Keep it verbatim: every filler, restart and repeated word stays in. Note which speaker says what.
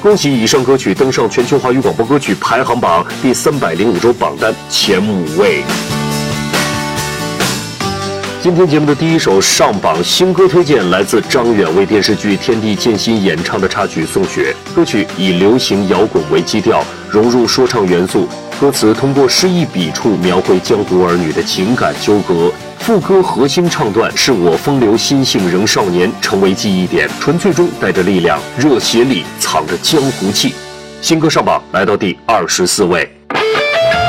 Speaker 1: 恭喜以上歌曲登上全球华语广播歌曲排行榜第三百零五周榜单前五位。今天节目的第一首上榜新歌推荐来自张远为电视剧《天地渐心》演唱的插曲《送雪》。歌曲以流行摇滚为基调，融入说唱元素，歌词通过诗意笔触描绘江湖儿女的情感纠葛。副歌核心唱段是我风流心性仍少年，成为记忆点，纯粹中带着力量，热血里藏着江湖气。新歌上榜来到第二十四位。